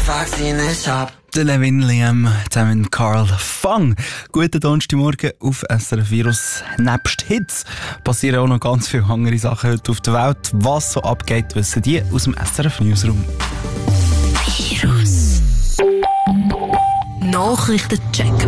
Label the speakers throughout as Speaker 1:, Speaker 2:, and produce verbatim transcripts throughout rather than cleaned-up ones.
Speaker 1: fuck sie nicht ab.
Speaker 2: Der Levin Liam zusammen mit Carl Fang. Guten Donnerstagmorgen auf S R F Virus. Nebst Hits passieren auch noch ganz viele andere Sachen heute auf der Welt. Was so abgeht, wissen die aus dem S R F Newsroom.
Speaker 3: Virus Nachrichtencheck.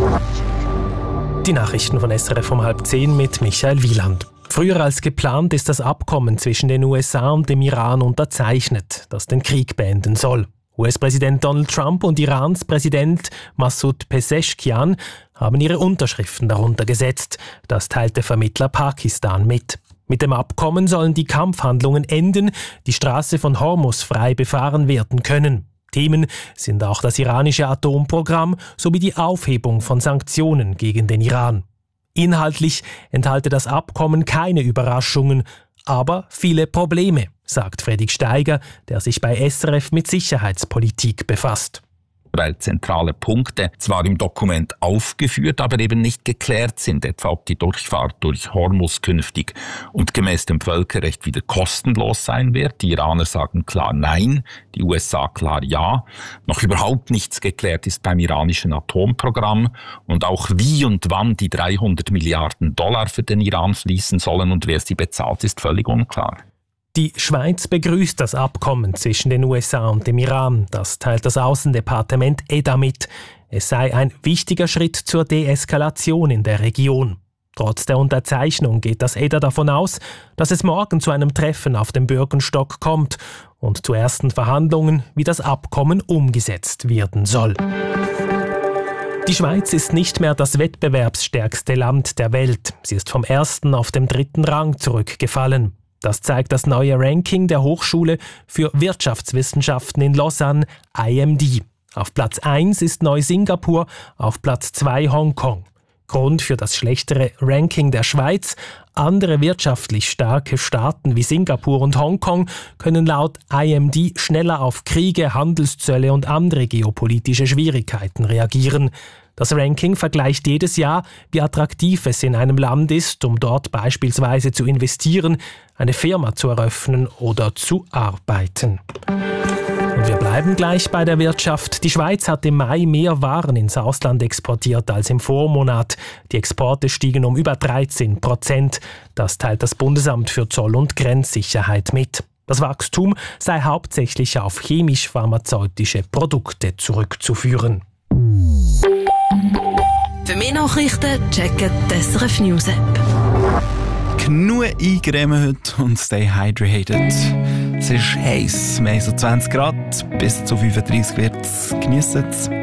Speaker 4: Die Nachrichten von S R F um halb zehn mit Michael Wieland. Früher als geplant ist das Abkommen zwischen den U S A und dem Iran unterzeichnet, das den Krieg beenden soll. U S-Präsident Donald Trump und Irans Präsident Massoud Pezeshkian haben ihre Unterschriften darunter gesetzt. Das teilte Vermittler Pakistan mit. Mit dem Abkommen sollen die Kampfhandlungen enden, die Straße von Hormuz frei befahren werden können. Themen sind auch das iranische Atomprogramm sowie die Aufhebung von Sanktionen gegen den Iran. Inhaltlich enthalte das Abkommen keine Überraschungen, aber viele Probleme, sagt Fredrik Steiger, der sich bei S R F mit Sicherheitspolitik befasst.
Speaker 5: Weil zentrale Punkte zwar im Dokument aufgeführt, aber eben nicht geklärt sind, etwa ob die Durchfahrt durch Hormuz künftig und gemäß dem Völkerrecht wieder kostenlos sein wird. Die Iraner sagen klar nein, die U S A klar ja. Noch überhaupt nichts geklärt ist beim iranischen Atomprogramm und auch wie und wann die dreihundert Milliarden Dollar für den Iran fließen sollen und wer sie bezahlt, ist völlig unklar.
Speaker 4: Die Schweiz begrüßt das Abkommen zwischen den U S A und dem Iran. Das teilt das Außendepartement E D A mit. Es sei ein wichtiger Schritt zur Deeskalation in der Region. Trotz der Unterzeichnung geht das E D A davon aus, dass es morgen zu einem Treffen auf dem Bürgenstock kommt und zu ersten Verhandlungen, wie das Abkommen umgesetzt werden soll. Die Schweiz ist nicht mehr das wettbewerbsstärkste Land der Welt. Sie ist vom ersten auf den dritten Rang zurückgefallen. Das zeigt das neue Ranking der Hochschule für Wirtschaftswissenschaften in Lausanne, I M D. Auf Platz eins ist Neu-Singapur, auf Platz zwei Hongkong. Grund für das schlechtere Ranking der Schweiz: andere wirtschaftlich starke Staaten wie Singapur und Hongkong können laut I M D schneller auf Kriege, Handelszölle und andere geopolitische Schwierigkeiten reagieren. Das Ranking vergleicht jedes Jahr, wie attraktiv es in einem Land ist, um dort beispielsweise zu investieren, eine Firma zu eröffnen oder zu arbeiten. Und wir bleiben gleich bei der Wirtschaft. Die Schweiz hat im Mai mehr Waren ins Ausland exportiert als im Vormonat. Die Exporte stiegen um über dreizehn Prozent. Das teilt das Bundesamt für Zoll- und Grenzsicherheit mit. Das Wachstum sei hauptsächlich auf chemisch-pharmazeutische Produkte zurückzuführen.
Speaker 3: Für mehr Nachrichten checken die S R F News App.
Speaker 2: Genug eingremen heute und stay hydrated. Es ist heiß, mehr so zwanzig Grad, bis zu fünfunddreissig wird es. Geniessen es.